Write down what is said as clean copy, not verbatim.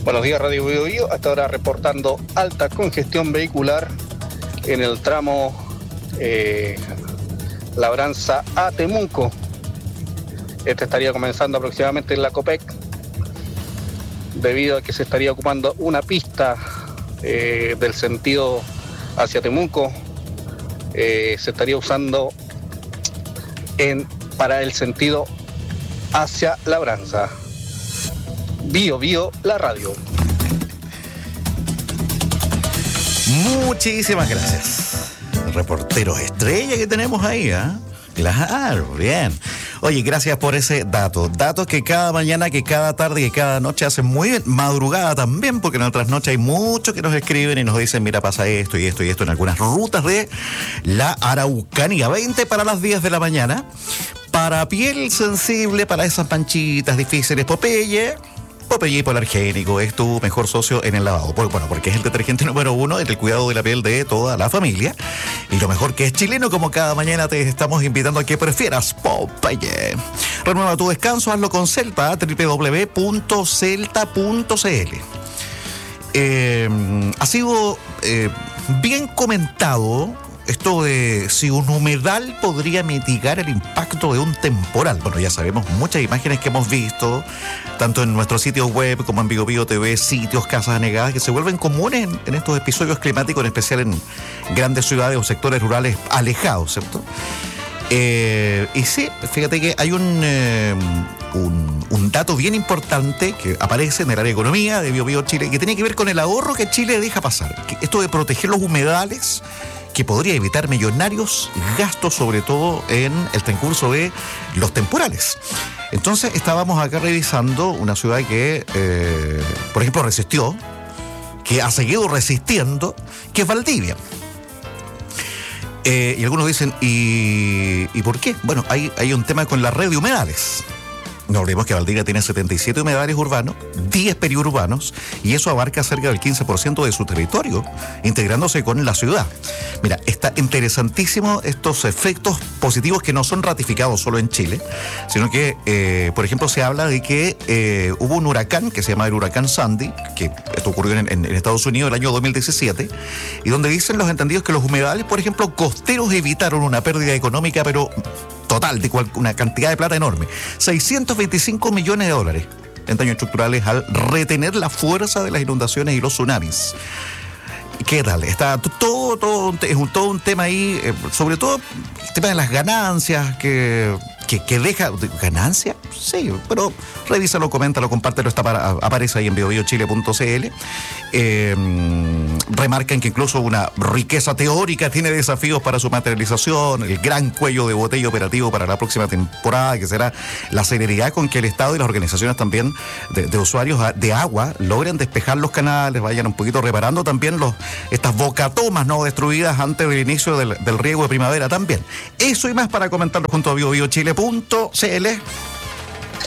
Buenos días, Radio Bio Bio. Hasta ahora reportando alta congestión vehicular en el tramo Labranza a Temuco. Este estaría comenzando aproximadamente en la Copec, debido a que se estaría ocupando una pista del sentido hacia Temuco. Se estaría usando para el sentido hacia Labranza. Bio Bio, la radio. Muchísimas gracias. Reporteros estrella que tenemos ahí, ¿eh? Claro, bien. Oye, gracias por ese dato. Datos que cada mañana, que cada tarde, que cada noche hacen muy bien. Madrugada también, porque en otras noches hay muchos que nos escriben y nos dicen, mira, pasa esto y esto y esto en algunas rutas de la Araucanía. 20 para las 10 de la mañana. Para piel sensible, para esas manchitas difíciles, Popeye hipoalergénico es tu mejor socio en el lavado. Bueno, porque es el detergente número 1 en el cuidado de la piel de toda la familia. Y lo mejor que es chileno, como cada mañana te estamos invitando a que prefieras Popeye. Renueva tu descanso, hazlo con Celta, www.celta.cl. Ha sido bien comentado esto de si un humedal podría mitigar el impacto de un temporal. Bueno, ya sabemos muchas imágenes que hemos visto, tanto en nuestro sitio web como en Bio Bio TV, sitios, casas anegadas, que se vuelven comunes en estos episodios climáticos, en especial en grandes ciudades o sectores rurales alejados, ¿cierto? Y sí, fíjate que hay un dato bien importante que aparece en el área de economía de Bio Bio Chile, que tiene que ver con el ahorro que Chile deja pasar. Esto de proteger los humedales, que podría evitar millonarios gastos, sobre todo en el transcurso de los temporales. Entonces estábamos acá revisando una ciudad que, por ejemplo, resistió, que ha seguido resistiendo, que es Valdivia. Y algunos dicen, ¿y por qué? Bueno, hay un tema con la red de humedales. No olvidemos que Valdivia tiene 77 humedales urbanos, 10 periurbanos, y eso abarca cerca del 15% de su territorio, integrándose con la ciudad. Mira, está interesantísimo estos efectos positivos que no son ratificados solo en Chile, sino que, por ejemplo, se habla de que hubo un huracán que se llama el huracán Sandy, que esto ocurrió en Estados Unidos el año 2017, y donde dicen los entendidos que los humedales, por ejemplo, costeros, evitaron una pérdida económica, pero total, de una cantidad de plata enorme. 625 millones de dólares en daños estructurales al retener la fuerza de las inundaciones y los tsunamis. ¿Qué tal? Está todo un tema ahí, sobre todo el tema de las ganancias que deja... ¿Ganancia? Sí, pero revísalo, coméntalo, compártelo, aparece ahí en biobiochile.cl. Remarcan que incluso una riqueza teórica tiene desafíos para su materialización, el gran cuello de botella operativo para la próxima temporada, que será la celeridad con que el Estado y las organizaciones también de usuarios de agua logren despejar los canales, vayan un poquito reparando también estas bocatomas no destruidas antes del inicio del riego de primavera también. Eso y más para comentarlo junto a biobiochile.cl.